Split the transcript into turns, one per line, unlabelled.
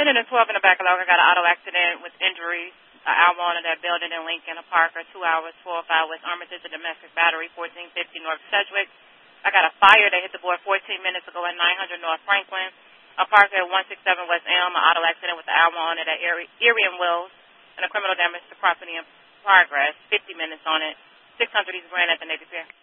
Sitting in 12 in the backlog, I got an auto accident with injuries. An hour on in that building in Lincoln, a Parker, 2 hours, 405 West Armitage, a domestic battery, 1450 North Sedgwick. I got a fire that hit the board 14 minutes ago at 900 North Franklin. A Parker at 167 West Elm, an auto accident with an hour on it at Erie and Wills, and a criminal damage to property in progress, 50 minutes on it, 600 East Grand at the Navy Pier.